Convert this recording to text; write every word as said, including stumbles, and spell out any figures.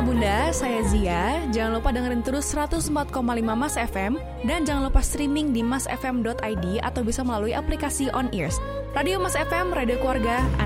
Bunda, saya Zia. Jangan lupa dengerin terus seratus empat koma lima Mas F M dan jangan lupa streaming di mas f m dot i d atau bisa melalui aplikasi On Ears. Radio Mas F M, radio keluarga.